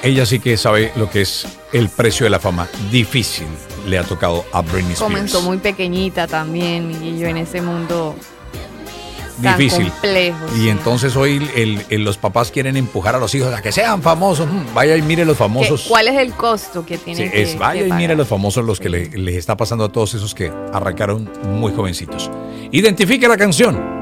Ella sí que sabe lo que es el precio de la fama. Difícil le ha tocado a Britney Spears. Comenzó muy pequeñita también y yo en ese mundo tan difícil. complejo. Y sí. entonces hoy los papás quieren empujar a los hijos a que sean famosos. Vaya y mire los famosos. ¿Cuál es el costo que tienen Sí, que vaya y pagar? mire los famosos los que les está pasando a todos esos que arrancaron muy jovencitos. Identifique la canción.